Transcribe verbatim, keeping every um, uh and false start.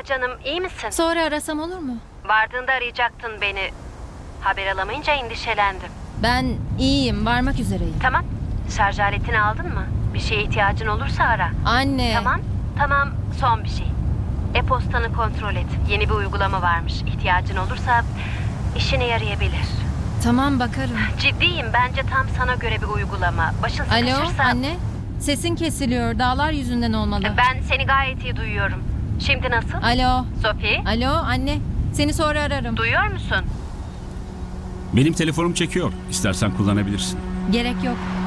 Merhaba canım, iyi misin? Sonra arasam olur mu? Vardığında arayacaktın beni. Haber alamayınca endişelendim. Ben iyiyim, varmak üzereyim. Tamam, şarj aletini aldın mı? Bir şeye ihtiyacın olursa ara. Anne. Tamam, tamam, son bir şey. E-postanı kontrol et. Yeni bir uygulama varmış. İhtiyacın olursa işine yarayabilir. Tamam, bakarım. Ciddiyim, bence tam sana göre bir uygulama. Başın Alo sıkışırsa... anne. Sesin kesiliyor. Dağlar yüzünden olmalı. Ben seni gayet iyi duyuyorum. Şimdi nasıl? Alo. Sophie, Alo anne. Seni sonra ararım. duyuyor musun? Benim telefonum çekiyor. İstersen kullanabilirsin. Gerek yok.